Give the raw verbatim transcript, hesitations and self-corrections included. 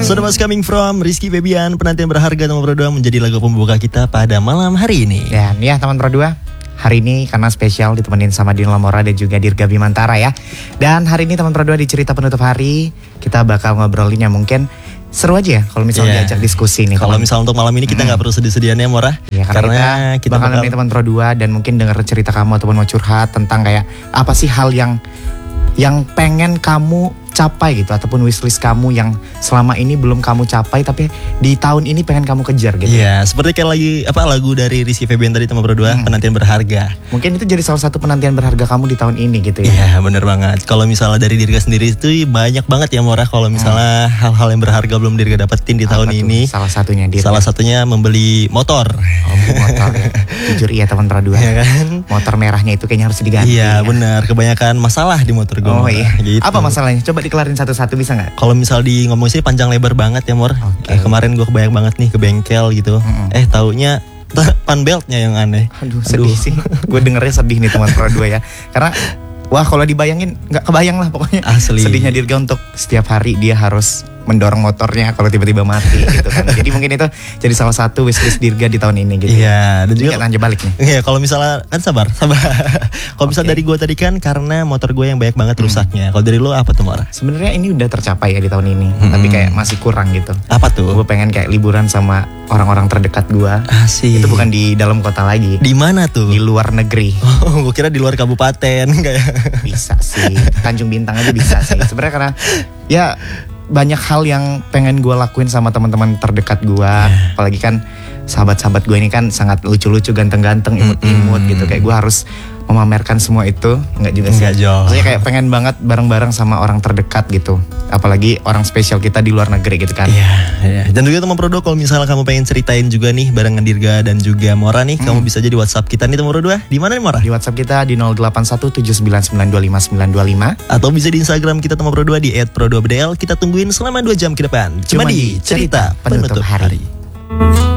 So the most coming from Rizky Febian, penantian berharga teman Pro dua menjadi lagu pembuka kita pada malam hari ini. Dan ya teman Pro dua, hari ini karena spesial ditemenin sama Dino Lamora dan juga Dirga Bimantara ya. Dan hari ini teman Pro dua di cerita penutup hari kita bakal ngobrolinnya mungkin seru aja ya kalau misalnya yeah. diajak diskusi nih. Kalau misal untuk malam ini kita nggak hmm. perlu sedih-sedihan ya Mora. Ya, karena, karena kita, kita bakal nemenin teman Pro dua dan mungkin denger cerita kamu ataupun mau curhat tentang kayak apa sih hal yang yang pengen kamu capai gitu ataupun wishlist kamu yang selama ini belum kamu capai tapi di tahun ini pengen kamu kejar gitu. Iya, seperti kayak lagi apa lagu dari Rizky Febian tadi teman Pro dua, hmm. penantian berharga. Mungkin itu jadi salah satu penantian berharga kamu di tahun ini gitu ya. Iya, bener banget. Kalau misalnya dari Dirga sendiri itu banyak banget ya Mora kalau misalnya hmm. hal-hal yang berharga belum Dirga dapetin di tahun tuh? ini. Salah satunya Dirga. Salah satunya membeli motor. Oh, motor ya. Jujur iya teman Pro dua. Ya kan? Motor merahnya itu kayaknya harus diganti. Iya, ya. Benar. Kebanyakan masalah di motor gue. Oh iya. Gitu. Apa masalahnya? Coba dikelarin satu-satu bisa nggak? Kalau misal di ngomong sih panjang lebar banget ya Mor. Okay. Eh, kemarin gue kebayang banget nih ke bengkel gitu. Mm-hmm. Eh taunya pan beltnya yang aneh. Aduh sedih Aduh. sih. Gue dengernya sedih nih teman Pro dua ya. Karena wah kalau dibayangin nggak kebayang lah pokoknya. Asli. Sedihnya Dirga untuk setiap hari dia harus mendorong motornya kalau tiba-tiba mati gitu kan. Jadi mungkin itu jadi salah satu wishlist Dirga di tahun ini gitu. Iya, dan juga lanjut balik nih. Iya, kalau misalnya kan sabar, sabar. Kalau okay. misalnya dari gue tadi kan karena motor gue yang banyak banget hmm. rusaknya. Kalau dari lo apa tuh Mora? Sebenarnya ini udah tercapai ya di tahun ini, hmm. tapi kayak masih kurang gitu. Apa tuh? Gue pengen kayak liburan sama orang-orang terdekat gue. Asik. Itu bukan di dalam kota lagi. Di mana tuh? Di luar negeri. Oh, gue kira di luar kabupaten kayak. Bisa sih. Tanjung Bintang aja bisa sih. Sebenarnya karena ya banyak hal yang pengen gue lakuin sama teman-teman terdekat gue, yeah. apalagi kan sahabat-sahabat gue ini kan sangat lucu-lucu, ganteng-ganteng, imut-imut mm-hmm. gitu, kayak gue harus memamerkan semua itu, nggak juga sih, maksudnya kayak pengen banget bareng-bareng sama orang terdekat gitu, apalagi orang spesial kita di luar negeri gitu kan. Iya, yeah, yeah. Dan juga teman Pro dua kalau misalnya kamu pengen ceritain juga nih barengan Dirga dan juga Mora nih, hmm. kamu bisa jadi WhatsApp kita nih teman Pro dua. Di mana nih Mora? Di WhatsApp kita di nol delapan satu tujuh sembilan sembilan dua lima sembilan dua lima atau bisa di Instagram kita teman Pro dua di et pro dua b d l. Kita tungguin selama dua jam ke depan. Cuma, Cuma di cerita penutup, penutup hari. hari.